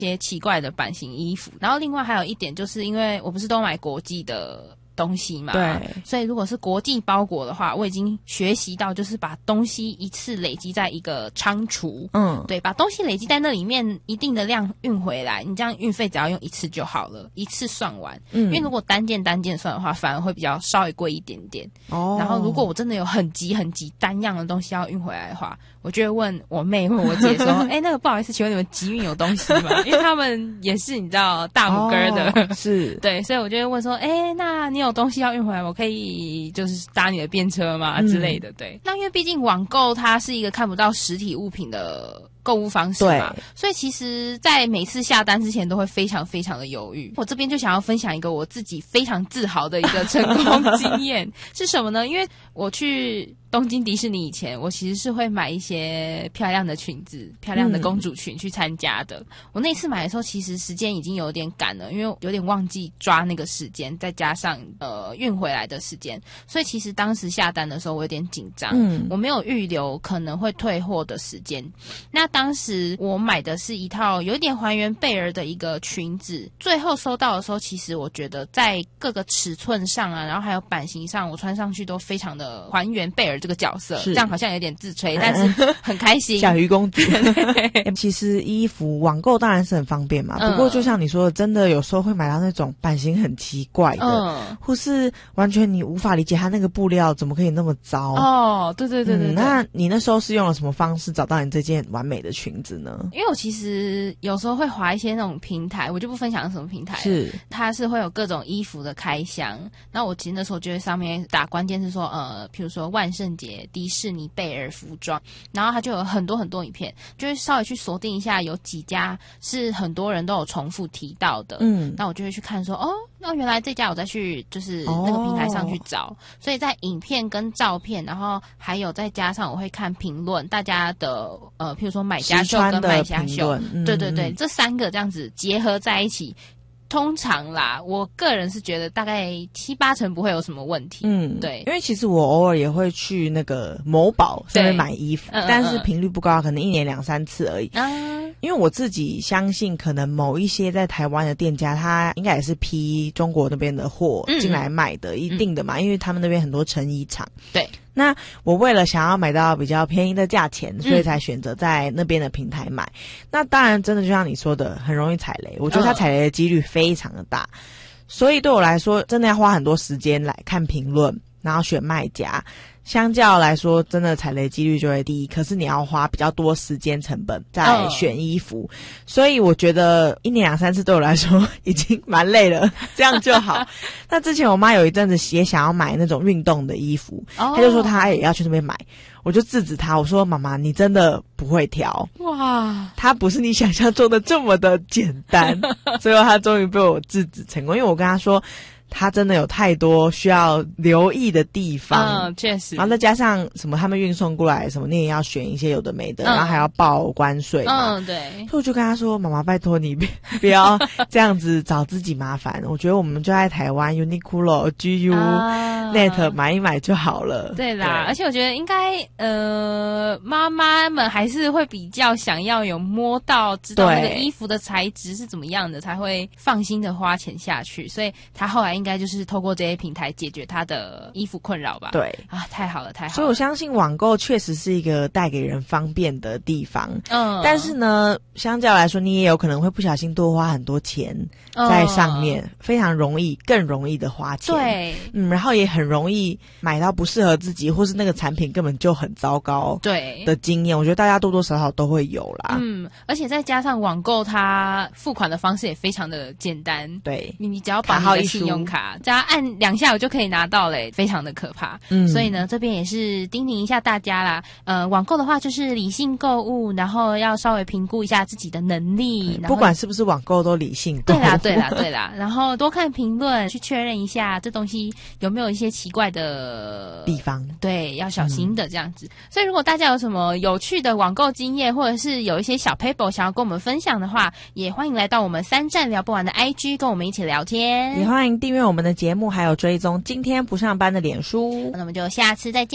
些奇怪的版型衣服。然后另外还有一点就是因为我不是都买国际的东西嘛， 对， 所以如果是国际包裹的话，我已经学习到就是把东西一次累积在一个仓储，对，把东西累积在那里面一定的量运回来，你这样运费只要用一次就好了，一次算完，因为如果单件算的话，反而会比较稍微贵一点点。然后如果我真的有很急单样的东西要运回来的话，我就会问我妹或我姐说，那个不好意思，请问你们集运有东西吗？因为他们也是你知道大拇哥的， 是， 对，所以我就会问说，那你有东西要运回来，我可以就是搭你的便车吗之类的，对。那因为毕竟网购它是一个看不到实体物品的购物方式嘛，所以其实在每次下单之前都会非常非常的犹豫。我这边就想要分享一个我自己非常自豪的一个成功经验是什么呢？因为我去东京迪士尼以前，我其实是会买一些漂亮的裙子、漂亮的公主裙去参加的。我那次买的时候，其实时间已经有点赶了，因为有点忘记抓那个时间，再加上运回来的时间，所以其实当时下单的时候我有点紧张，我没有预留可能会退货的时间。那当时我买的是一套有点还原贝儿的一个裙子，最后收到的时候，其实我觉得在各个尺寸上啊，然后还有版型上，我穿上去都非常的还原贝儿这个角色，这样好像有点自吹，但是很开心。 小鱼公主。其实衣服网购当然是很方便嘛，不过就像你说的，真的有时候会买到那种版型很奇怪的，或是完全你无法理解它那个布料怎么可以那么糟。对，那你那时候是用了什么方式找到你这件完美的裙子呢？ 因为我其实有时候会滑一些那种平台，我就不分享什么平台，是它是会有各种衣服的开箱，然后我其实那时候就在上面打关键是说譬如说万圣节迪士尼贝儿服装，然后它就有很多很多影片，就会稍微去锁定一下有几家是很多人都有重复提到的，那我就会去看说那原来这家我再去就是那个平台上去找，所以在影片跟照片，然后还有再加上我会看评论，大家的譬如说买家秀跟卖家秀，对，这三个这样子结合在一起，通常啦，我个人是觉得大概7-8成不会有什么问题。对， 因为其实我偶尔也会去那个某宝上面买衣服，但是频率不高，可能1年2-3次而已。因为我自己相信，可能某一些在台湾的店家，他应该也是批中国那边的货进来卖的，一定的嘛，因为他们那边很多成衣厂。对。那我为了想要买到比较便宜的价钱，所以才选择在那边的平台买。那当然真的就像你说的，很容易踩雷，我觉得它踩雷的几率非常的大，所以对我来说真的要花很多时间来看评论，然后选卖家，相较来说真的踩雷几率就会低，可是你要花比较多时间成本在选衣服，所以我觉得1年2-3次对我来说已经蛮累了，这样就好。那之前我妈有一阵子也想要买那种运动的衣服，她就说她也要去那边买，我就制止她，我说妈妈你真的不会挑，哇，它不是你想象中的这么的简单。最后她终于被我制止成功，因为我跟她说它真的有太多需要留意的地方， 确实， 然后再加上什么他们运送过来什么，你也要选一些有的没的，然后还要报关税嘛，对，所以我就跟他说，妈妈拜托你不要这样子找自己麻烦，我觉得我们就在台湾 Uniqlo、GU、Net 买一买就好了。 对啦，而且我觉得应该妈妈们还是会比较想要有摸到知道那个衣服的材质是怎么样的，才会放心的花钱下去，所以他后来应该就是透过这些平台解决他的衣服困扰吧。对啊，太好了太好了。所以我相信网购确实是一个带给人方便的地方，但是呢相较来说你也有可能会不小心多花很多钱在上面，非常容易更容易的花钱。对，然后也很容易买到不适合自己或是那个产品根本就很糟糕的经验，我觉得大家多多少少都会有啦。而且再加上网购它付款的方式也非常的简单，对，你只要绑你的信用卡，只要按2下我就可以拿到嘞，非常的可怕。所以呢这边也是叮咛一下大家啦，网购的话就是理性购物，然后要稍微评估一下自己的能力，不管是不是网购都理性购物。对啦，然后多看评论去确认一下这东西有没有一些奇怪的地方，对，要小心的这样子。所以如果大家有什么有趣的网购经验，或者是有一些小 paper 想要跟我们分享的话，也欢迎来到我们3站聊不完的 IG 跟我们一起聊天，也欢迎订阅我们的节目，还有追踪今天不上班的脸书。那我们就下次再见。